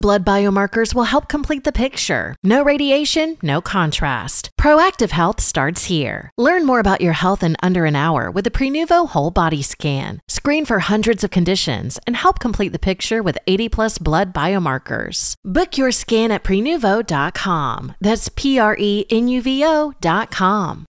Blood biomarkers will help complete the picture. No radiation, no contrast. Proactive Health starts here. Learn more about your health in under an hour with the Prenuvo Whole Body Scan. Screen for hundreds of conditions and help complete the picture with 80+ blood biomarkers. Book your scan at Prenuvo.com. That's Prenuvo.com.